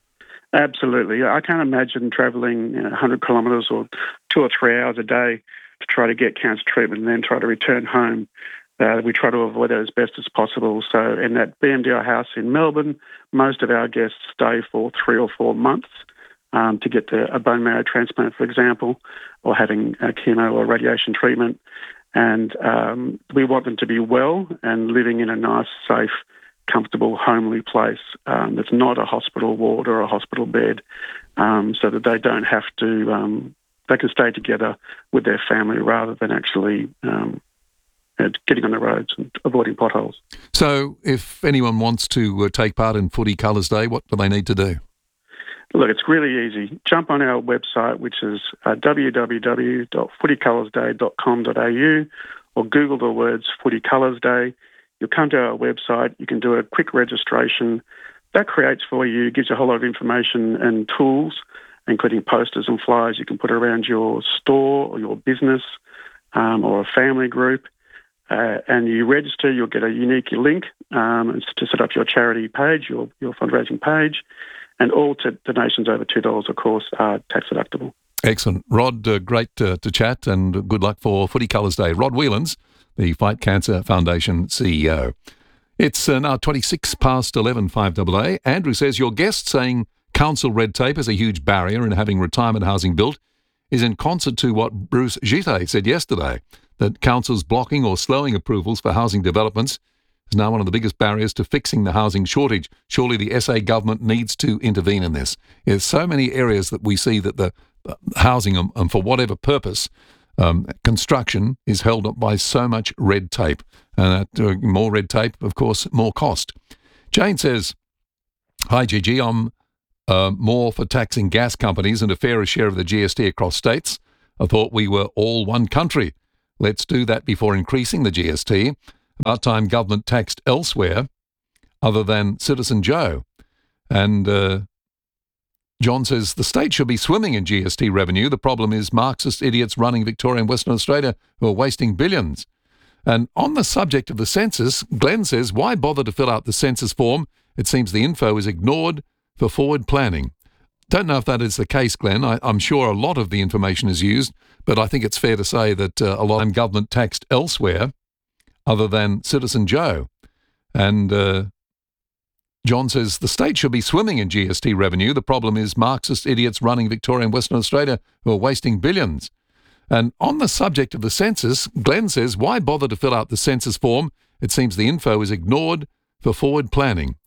Absolutely. I can't imagine travelling 100 kilometres or 2 or 3 hours a day to try to get cancer treatment and then try to return home. We try to avoid that as best as possible. So in that BMDI house in Melbourne, most of our guests stay for 3 or 4 months to get a bone marrow transplant, for example, or having chemo or radiation treatment. And we want them to be well and living in a nice, safe, comfortable, homely place that's not a hospital ward or a hospital bed, so that they don't have to, they can stay together with their family rather than actually getting on the roads and avoiding potholes. So if anyone wants to take part in Footy Colours Day, what do they need to do? Look, it's really easy. Jump on our website, which is www.footycolorsday.com.au, or Google the words Footy Colours Day. You'll come to our website. You can do a quick registration. That creates for you, gives you a whole lot of information and tools, including posters and flyers you can put around your store or your business or a family group. and you register, you'll get a unique link to set up your charity page, your fundraising page, and all donations over $2, of course, are tax deductible. Excellent. Rod, great to chat, and good luck for Footy Colours Day. Rod Whelans, the Fight Cancer Foundation CEO. It's now 26 past 11, 5AA. Andrew says, your guest saying council red tape is a huge barrier in having retirement housing built is in concert to what Bruce Gite said yesterday, that councils blocking or slowing approvals for housing developments is now one of the biggest barriers to fixing the housing shortage. Surely the SA government needs to intervene in this. There's so many areas that we see that the housing, and for whatever purpose, construction is held up by so much red tape. And that more red tape, of course, more cost. Jane says, hi, Gigi, I'm more for taxing gas companies and a fairer share of the GST across states. I thought we were all one country. Let's do that before increasing the GST. About time government taxed elsewhere other than Citizen Joe. And John says, the state should be swimming in GST revenue. The problem is Marxist idiots running Victoria and Western Australia who are wasting billions. And on the subject of the census, Glenn says, why bother to fill out the census form? It seems the info is ignored for forward planning. Don't know if that is the case, Glenn. I'm sure a lot of the information is used, but I think it's fair to say that a lot of government taxed elsewhere other than Citizen Joe. And John says, the state should be swimming in GST revenue. The problem is Marxist idiots running Victoria and Western Australia who are wasting billions. And on the subject of the census, Glenn says, why bother to fill out the census form? It seems the info is ignored for forward planning.